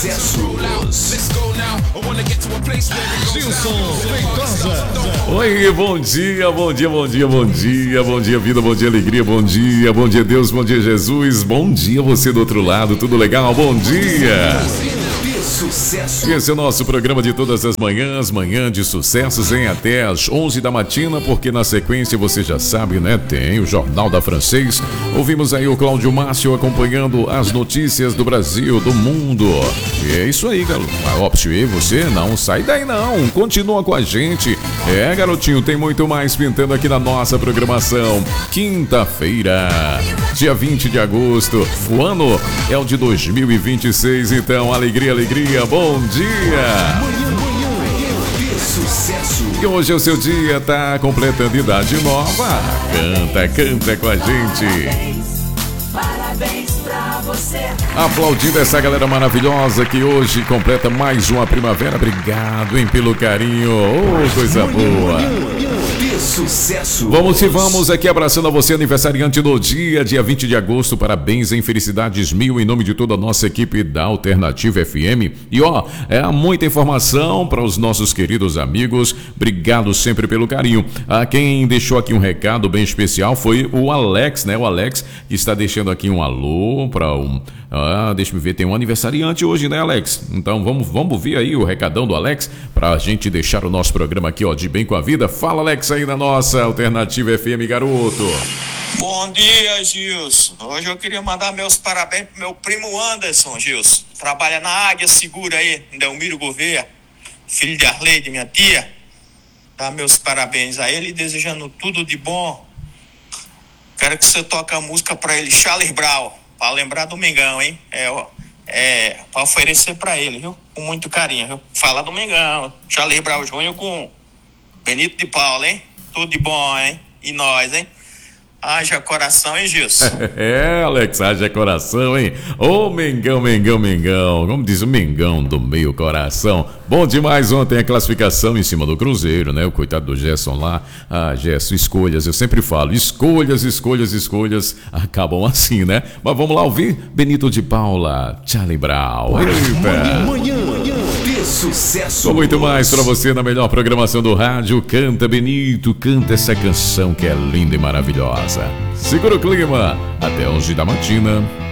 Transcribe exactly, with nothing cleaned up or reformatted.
Gilson Feitosa. Oi, bom dia, bom dia, bom dia, bom dia, bom dia vida, bom dia alegria, bom dia, bom dia Deus, bom dia Jesus, bom dia você do outro lado, tudo legal, bom dia. Sucesso. Esse é o nosso programa de todas as manhãs, manhã de sucessos, em até às onze da matina, porque na sequência você já sabe, né? Tem o Jornal da Francês. Ouvimos aí o Cláudio Márcio acompanhando as notícias do Brasil, do mundo. E é isso aí, garoto. Ah, óbvio, e você não sai daí não, continua com a gente. É, garotinho, tem muito mais pintando aqui na nossa programação. Quinta-feira, dia vinte de agosto, o ano é o de dois mil e vinte e seis, então alegria, alegria, bom dia! E hoje é o seu dia, tá completando idade nova. Canta, canta com a gente. Parabéns pra você. Aplaudindo essa galera maravilhosa que hoje completa mais uma primavera. Obrigado, hein, pelo carinho. Oh, coisa boa. Sucesso. Vamos e vamos aqui abraçando a você, aniversariante do dia, dia vinte de agosto. Parabéns, em felicidades mil em nome de toda a nossa equipe da Alternativa F M. E ó, é muita informação para os nossos queridos amigos. Obrigado sempre pelo carinho. Ah, quem deixou aqui um recado bem especial foi o Alex, né? O Alex que está deixando aqui um alô para um... Ah, deixa eu ver, tem um aniversariante hoje, né, Alex? Então vamos, vamos ver aí o recadão do Alex para a gente deixar o nosso programa aqui, ó, de bem com a vida. Fala, Alex, aí na nossa Alternativa F M, garoto. Bom dia, Gilson. Hoje eu queria mandar meus parabéns pro meu primo Anderson, Gilson. Trabalha na Águia Segura aí, em Delmiro Gouveia, filho de Arleide, minha tia. Dá meus parabéns a ele, desejando tudo de bom. Quero que você toque a música pra ele, Charles Brown, pra lembrar do Mengão, hein? É, ó, é pra oferecer pra ele, viu? Com muito carinho, viu? Fala do Mengão, Charles Brown Júnior com Benito de Paula, hein? Tudo de bom, hein? E nós, hein? Haja coração, hein, Gilson? É, Alex, haja coração, hein? Ô, Mengão, Mengão, Mengão. Como diz o Mengão do meio coração. Bom demais ontem a classificação em cima do Cruzeiro, né? O coitado do Gerson lá. Ah, Gerson, escolhas. Eu sempre falo, escolhas, escolhas, escolhas. Acabam assim, né? Mas vamos lá ouvir Benito de Paula, Charlie Brown. Eita! Manhã, manhã de sucesso. Com muito mais pra você na melhor programação do rádio. Canta, Benito, canta essa canção que é linda e maravilhosa. Segura o clima, até onze da matina.